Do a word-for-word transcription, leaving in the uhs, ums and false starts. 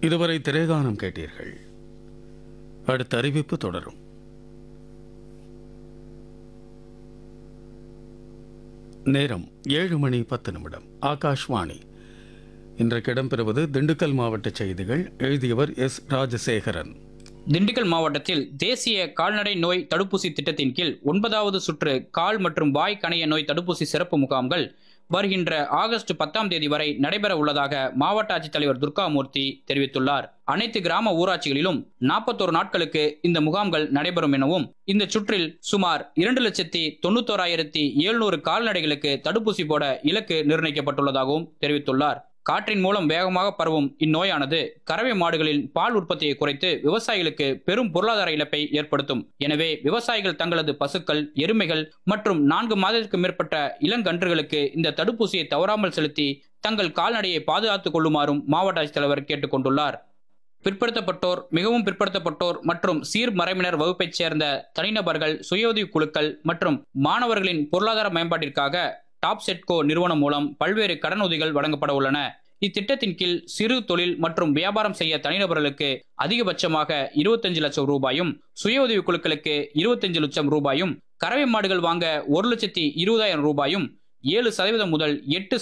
இதுவரை திரைகானம் கேட்டீர்கள். அடுத்த அறிவிப்பு தொடரும். நேரம் ஏழு மணி பத்து நிமிடம். ஆகாஷ்வாணி. இன்றைக்கு இடம்பெறுவது திண்டுக்கல் மாவட்ட செய்திகள். எழுதியவர் எஸ் ராஜசேகரன். திண்டுக்கல் மாவட்டத்தில் தேசிய கால்நடை நோய் தடுப்பூசி திட்டத்தின் கீழ் ஒன்பதாவது சுற்று கால் மற்றும் வாய் கணைய நோய் தடுப்பூசி சிறப்பு முகாம்கள் வருகின்ற ஆகஸ்ட் பத்தாம் தேதி வரை நடைபெற உள்ளதாக மாவட்ட ஆட்சித்தலைவர் துர்காமூர்த்தி தெரிவித்துள்ளார். அனைத்து கிராம ஊராட்சிகளிலும் நாற்பத்தோரு நாட்களுக்கு இந்த முகாம்கள் நடைபெறும் எனவும், இந்த சுற்றில் சுமார் இரண்டு லட்சத்தி தொண்ணூத்தோராயிரத்தி எழுநூறு கால்நடைகளுக்கு தடுப்பூசி போட இலக்கு நிர்ணயிக்கப்பட்டுள்ளதாகவும் தெரிவித்துள்ளார். காற்றின் மூலம் வேகமாக பரவும் இந்நோயானது கறவை மாடுகளின் பால் உற்பத்தியை குறைத்து விவசாயிகளுக்கு பெரும் பொருளாதார இழப்பை ஏற்படுத்தும். எனவே விவசாயிகள் தங்களது பசுக்கள், எருமைகள் மற்றும் நான்கு மாதத்திற்கு மேற்பட்ட இளங்கன்றுகளுக்கு இந்த தடுப்பூசியை தவறாமல் செலுத்தி தங்கள் கால்நடையை பாதுகாத்துக் கொள்ளுமாறும் மாவட்ட ஆட்சித்தலைவர் கேட்டுக் கொண்டுள்ளார். பிற்படுத்தப்பட்டோர், மிகவும் பிற்படுத்தப்பட்டோர் மற்றும் சீர்மரபினர் வகுப்பைச் சேர்ந்த தனிநபர்கள், சுய உதவி குழுக்கள் மற்றும் மாணவர்களின் பொருளாதார மேம்பாட்டிற்காக டாப்செட்கோ நிறுவனம் மூலம் பல்வேறு கடனுதவிகள் வழங்கப்பட உள்ளன. இத்திட்டத்தின் கீழ் சிறு தொழில் மற்றும் வியாபாரம் செய்ய தனிநபர்களுக்கு அதிகபட்சமாக இருபத்தஞ்சு லட்சம் ரூபாயும், சுய உதவி குழுக்களுக்கு இருபத்தஞ்சு லட்சம் ரூபாயும், கறவை மாடுகள் வாங்க ஒரு லட்சத்தி இருபதாயிரம் ரூபாயும், ஏழு சதவீதம் முதல் எட்டு